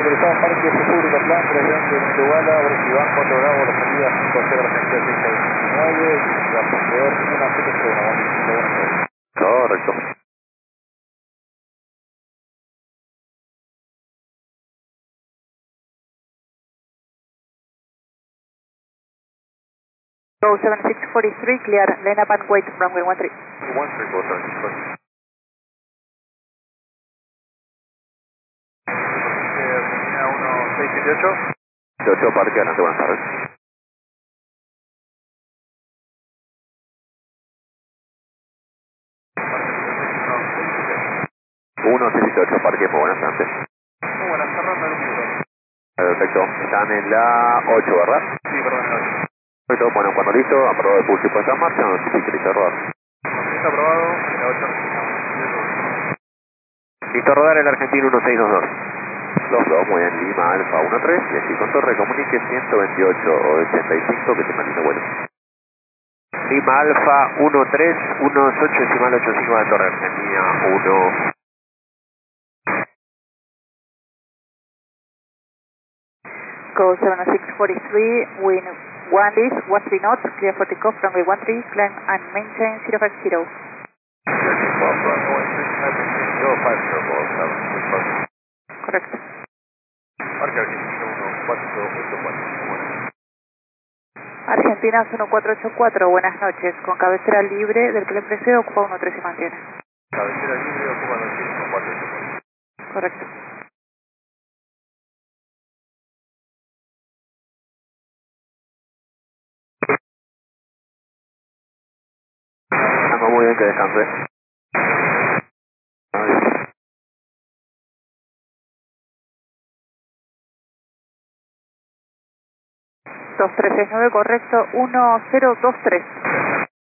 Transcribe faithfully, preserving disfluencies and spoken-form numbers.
autorizado Parque República Plan, Presidente de Iguala, Iván, cuatro Bravo, la salida cinco cero, Argentina seis seis nueve, y la posterior uno siete cero uno. Correcto. Go seven six four three, clear, line up and wait, runway one three. one three four seven. Argentina uno seis siete ocho. ocho Parque, adelante, buenas tardes. uno seis ocho Parque, muy buenas tardes. Muy buenas, cerrando el minuto. Perfecto, están en la ocho, ¿verdad? Sí, perdón, no. Perfecto, bueno, cuando listo, aprobado el pulso y puesta en marcha, nos notifique listo a rodar. Está aprobado, en la ocho Argentina. Listo a rodar el argentino uno seis dos dos. Los dos, muy bien, Lima Alfa uno tres, y así con torre comunique ciento veintiocho ochenta y cinco, que tenga lindo vuelo. Lima Alfa uno tres, uno ocho decimal ochenta y cinco de torre Argentina uno. Go seven six four three, wind one is one three knots, clear for takeoff, runway one three, climb and maintain zero five zero. Correct. Parque Argentina uno cuatro ocho cuatro. Argentina uno cuatro ocho cuatro, buenas noches, con cabecera libre del que le precede, ocupa uno tres y mantiene. Cabecera libre, ocupa los uno cuatro ocho cuatro. Correcto. Ando muy bien, que descanse. dos tres seis nueve, correcto, uno cero dos tres.